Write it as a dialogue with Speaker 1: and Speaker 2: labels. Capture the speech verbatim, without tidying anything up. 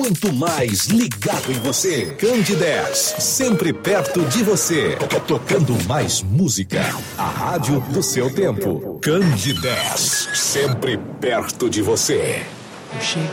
Speaker 1: muito mais ligado em você. Candidez, sempre perto de você. Tocando mais música. A rádio do seu tempo. Candidez, sempre perto de você.
Speaker 2: Eu cheguei